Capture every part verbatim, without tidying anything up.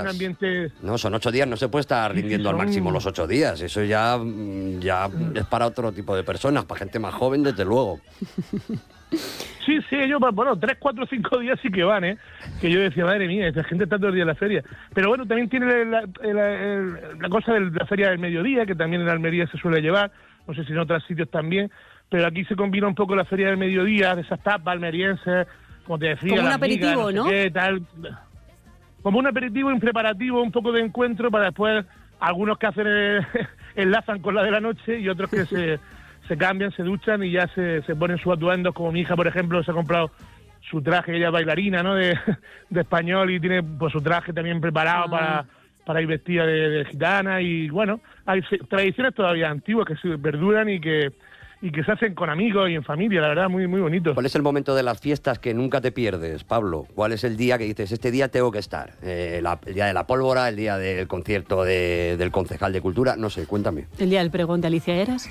un ambiente... No, son ocho días, no se puede estar rindiendo son... al máximo los ocho días. Eso ya, ya es para otro tipo de personas, para gente más joven, desde luego. Sí, sí, ellos, bueno, tres, cuatro, cinco días sí que van, ¿eh? Que yo decía, madre mía, esta gente está todo el día en la feria. Pero bueno, también tiene la, la, la, la cosa de la feria del mediodía, que también en Almería se suele llevar, no sé si en otros sitios también, pero aquí se combina un poco la feria del mediodía, de esas tapas almerienses, como te decía. Como un aperitivo, migas, no ¿no? sé qué, tal. Como un aperitivo, un preparativo, un poco de encuentro para después, algunos que hacen el, enlazan con la de la noche y otros que se... se cambian, se duchan y ya se, se ponen sus atuendos, como mi hija, por ejemplo, se ha comprado su traje, ella es bailarina, ¿no?, de, de español, y tiene pues su traje también preparado ah. para, para ir vestida de, de gitana. Y bueno, hay tradiciones todavía antiguas que se perduran y que y que se hacen con amigos y en familia, la verdad, muy muy bonito. ¿Cuál es el momento de las fiestas que nunca te pierdes, Pablo? ¿Cuál es el día que dices, este día tengo que estar? Eh, la, el día de la pólvora, el día del concierto de, del concejal de cultura, no sé, cuéntame. ¿El día del pregón de Alicia Eras?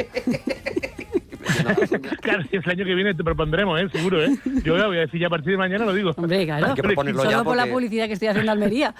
Claro, si es el año que viene te propondremos, ¿eh? Seguro, ¿eh? Yo voy a decir ya a partir de mañana, lo digo. Hombre, claro. Hay que proponerlo Solo ya por porque... la publicidad que estoy haciendo a Almería.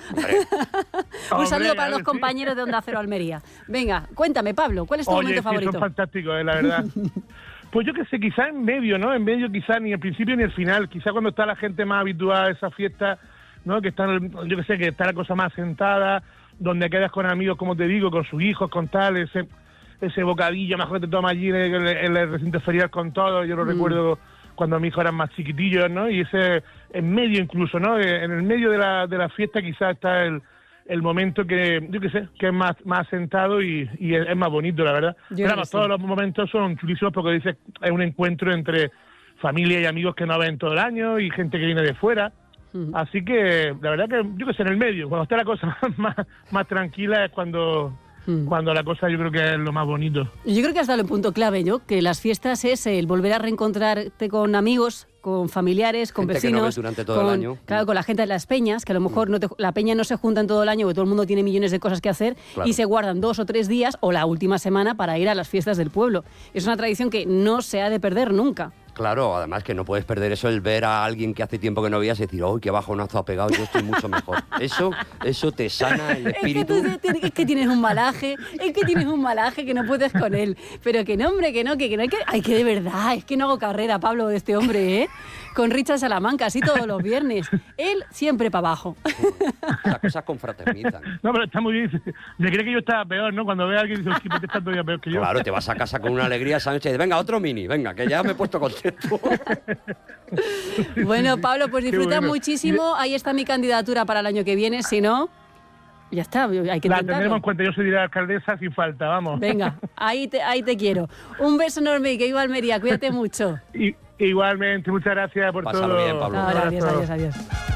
Un saludo Hombre, para los sí. compañeros de Onda Cero Almería. Venga, cuéntame, Pablo, ¿cuál es tu Oye, momento sí, favorito? Son fantásticos, eh, la verdad. Pues yo qué sé, quizá en medio, ¿no? En medio quizá ni el principio ni el final. Quizá cuando está la gente más habituada a esa fiesta, ¿no? Que están, yo qué sé, que está la cosa más sentada, donde quedas con amigos, como te digo, con sus hijos, con tal, ese... ese bocadillo mejor que te toma allí en el, en el recinto ferial con todo. Yo lo mm. recuerdo cuando mis hijos eran más chiquitillos, ¿no? Y ese en medio incluso, ¿no? En el medio de la, de la fiesta quizás está el, el momento que, yo qué sé, que es más, más sentado y, y es, es más bonito, la verdad. Yo Pero vamos, todos sí. los momentos son chulísimos porque dices, es un encuentro entre familia y amigos que no ven todo el año y gente que viene de fuera. Mm. Así que, la verdad que, yo qué sé, en el medio, cuando está la cosa más, más tranquila es cuando... cuando la cosa yo creo que es lo más bonito. Yo creo que has dado el punto clave, yo, que las fiestas es el volver a reencontrarte con amigos, con familiares, con gente vecinos, que no ves durante todo con, el año. Claro, con la gente de las peñas, que a lo mejor no te, la peña no se junta en todo el año, porque todo el mundo tiene millones de cosas que hacer, claro. Y se guardan dos o tres días o la última semana para ir a las fiestas del pueblo. Es una tradición que no se ha de perder nunca. Claro, además que no puedes perder eso, el ver a alguien que hace tiempo que no veías y decir, ¡uy, qué bajonazo ha pegado! Yo estoy mucho mejor. Eso, eso te sana el espíritu. Es que, tú, es que tienes un malaje, es que tienes un malaje que no puedes con él. Pero que no, hombre, que no, que, que no hay que... Ay, que de verdad, es que no hago carrera, Pablo, de este hombre, ¿eh? Con Richard Salamanca, así todos los viernes. Él siempre para abajo. Las cosas confraternizan. No, pero está muy bien. Me cree que yo estaba peor, ¿no? Cuando ve a alguien y dice, ¿por qué está todavía peor que yo? Claro, te vas a casa con una alegría esa noche y dices, venga, otro mini, venga, que ya me he puesto contento. Bueno, Pablo, pues disfruta bueno. muchísimo. Ahí está mi candidatura para el año que viene. Si no, ya está, hay que intentarlo. La tendremos en cuenta. Yo soy la alcaldesa sin falta, vamos. Venga, ahí te, ahí te quiero. Un beso enorme y que viva Almería. Cuídate mucho. Y, igualmente, muchas gracias por Pásalo todo. bien, Pablo. Ahora, adiós, adiós, adiós.